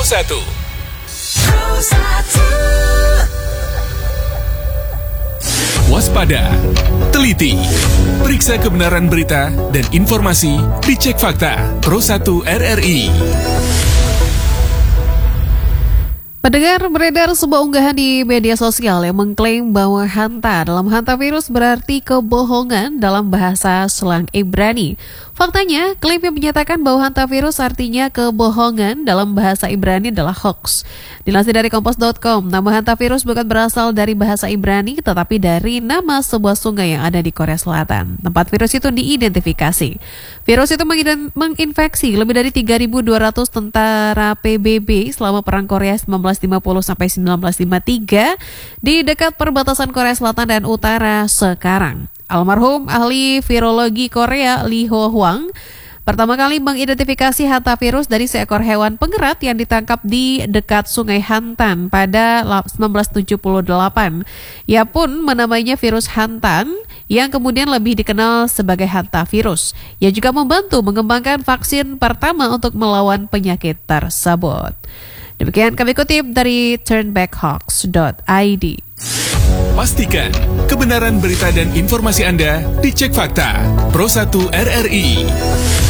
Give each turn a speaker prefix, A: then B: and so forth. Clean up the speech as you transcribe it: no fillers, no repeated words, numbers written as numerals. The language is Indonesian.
A: Pro1. Waspada, teliti, periksa kebenaran berita dan informasi, dicek fakta. Pro1 RRI.
B: Pendengar, beredar sebuah unggahan di media sosial yang mengklaim bahwa hanta dalam hantavirus berarti kebohongan dalam bahasa Selang Ibrani. Faktanya, klaim yang menyatakan bahwa hantavirus artinya kebohongan dalam bahasa Ibrani adalah hoax. Dilansir dari Kompas.com, nama hantavirus bukan berasal dari bahasa Ibrani, tetapi dari nama sebuah sungai yang ada di Korea Selatan. Tempat virus itu diidentifikasi. Virus itu menginfeksi lebih dari 3.200 tentara PBB selama Perang Korea 1950-1953 di dekat perbatasan Korea Selatan dan Utara sekarang. Almarhum ahli virologi Korea Lee Ho Hwang pertama kali mengidentifikasi hantavirus dari seekor hewan pengerat yang ditangkap di dekat Sungai Hantan pada 1978. Ia pun menamainya virus Hantan yang kemudian lebih dikenal sebagai hantavirus. Ia juga membantu mengembangkan vaksin pertama untuk melawan penyakit tersebut. Demikian kami kutip dari turnbackhawks.id.
A: Pastikan kebenaran berita dan informasi Anda dicek fakta. Pro1 RRI.